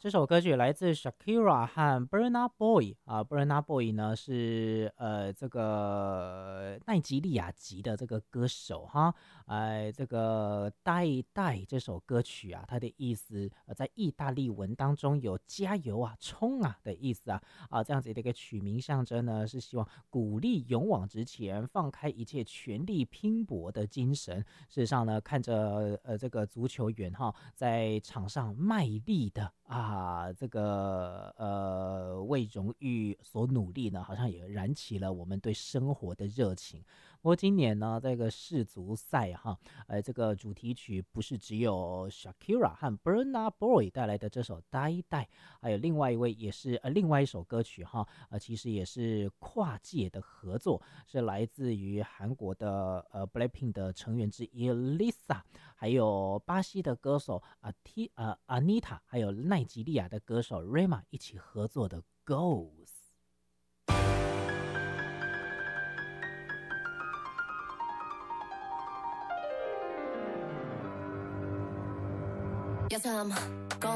这首歌曲来自 Shakira 和 Burna Boy 啊，Burna Boy 呢是这个奈及利亚籍的这个歌手哈，这个带带这首歌曲啊，它的意思在意大利文当中有加油啊、冲啊的意思这样子的一个曲名象征呢，是希望鼓励勇往直前、放开一切、全力拼搏的精神。事实上呢，看着这个足球员哈在场上卖力的这个为荣誉所努力呢，好像也燃起了我们对生活的热情。不过今年呢，这个世足赛哈，这个主题曲不是只有 Shakira 和 Burna Boy 带来的这首《呆呆》，还有另外一位也是另外一首歌曲哈，其实也是跨界的合作，是来自于韩国的BLACKPINK 的成员之一 Lisa， 还有巴西的歌手Anita， 还有奈及利亚的歌手 Rema 一起合作的 Goals。 Yes, I'm